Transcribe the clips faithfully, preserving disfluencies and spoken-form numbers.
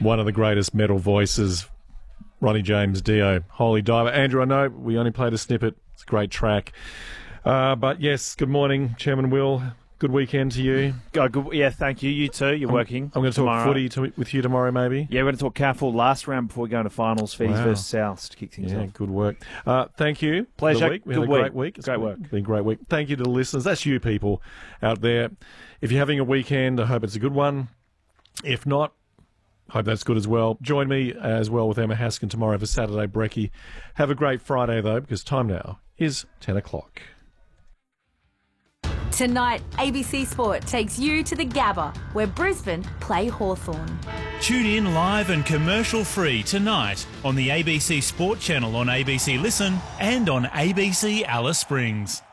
one of the greatest metal voices, Ronnie James Dio, Holy Diver. Andrew, I know we only played a snippet. It's a great track. Uh, but yes, good morning, Chairman Will. Good weekend to you. Oh, good, yeah, thank you. You too. You're I'm, working. I'm going to talk tomorrow. footy to, with you tomorrow, maybe. Yeah, we're going to talk Carrefour last round before we go into finals. Fees Wow. versus Souths to kick things Yeah, off. good work. Uh, thank you. Pleasure. For the week. We Good had a week. great week. It's Great been, work. Been a great week. Thank you to the listeners. That's you people out there. If you're having a weekend, I hope it's a good one. If not, hope that's good as well. Join me as well with Emma Haskin tomorrow for Saturday Brekkie. Have a great Friday, though, because time now is ten o'clock. Tonight, A B C Sport takes you to the Gabba, where Brisbane play Hawthorn. Tune in live and commercial-free tonight on the A B C Sport channel on A B C Listen and on A B C Alice Springs.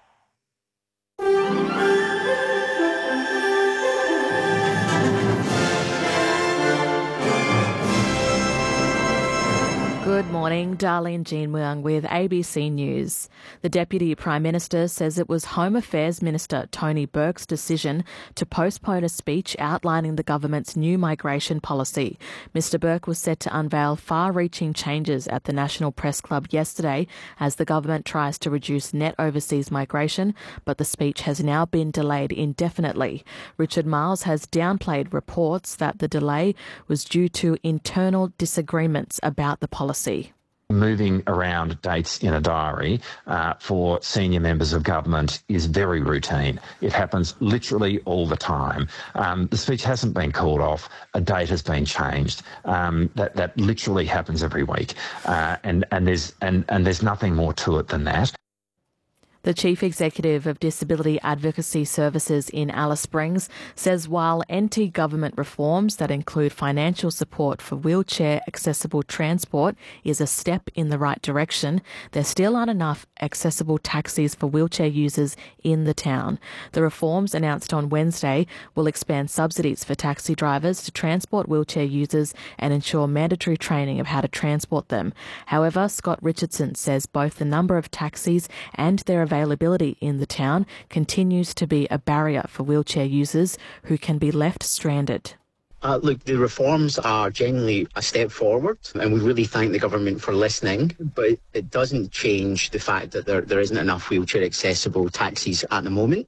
Good morning, Darlene Jean Muang with A B C News. The Deputy Prime Minister says it was Home Affairs Minister Tony Burke's decision to postpone a speech outlining the government's new migration policy. Mister Burke was set to unveil far-reaching changes at the National Press Club yesterday as the government tries to reduce net overseas migration, but the speech has now been delayed indefinitely. Richard Marles has downplayed reports that the delay was due to internal disagreements about the policy. Moving around dates in a diary uh, for senior members of government is very routine. It happens literally all the time. Um, the speech hasn't been called off. A date has been changed. Um, that that literally happens every week, uh, and and there's and and there's nothing more to it than that. The Chief Executive of Disability Advocacy Services in Alice Springs says while anti-government reforms that include financial support for wheelchair-accessible transport is a step in the right direction, there still aren't enough accessible taxis for wheelchair users in the town. The reforms announced on Wednesday will expand subsidies for taxi drivers to transport wheelchair users and ensure mandatory training of how to transport them. However, Scott Richardson says both the number of taxis and their availability in the town continues to be a barrier for wheelchair users who can be left stranded. Uh, look, the reforms are genuinely a step forward, and we really thank the government for listening, but it doesn't change the fact that there, there isn't enough wheelchair-accessible taxis at the moment.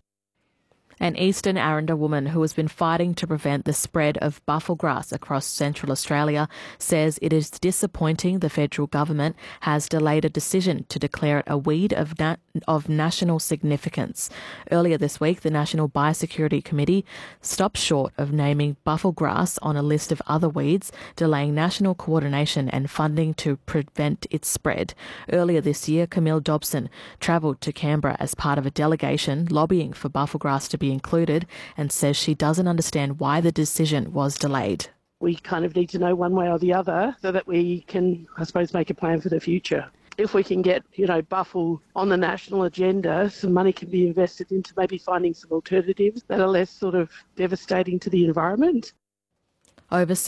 An Eastern Arrernte woman who has been fighting to prevent the spread of bufflegrass across Central Australia says it is disappointing the federal government has delayed a decision to declare it a weed of na- of national significance. Earlier this week, the National Biosecurity Committee stopped short of naming bufflegrass on a list of other weeds, delaying national coordination and funding to prevent its spread. Earlier this year, Camille Dobson travelled to Canberra as part of a delegation lobbying for bufflegrass to be included and says she doesn't understand why the decision was delayed. We kind of need to know one way or the other so that we can, I suppose, make a plan for the future. If we can get, you know, buffle on the national agenda, some money can be invested into maybe finding some alternatives that are less sort of devastating to the environment. Over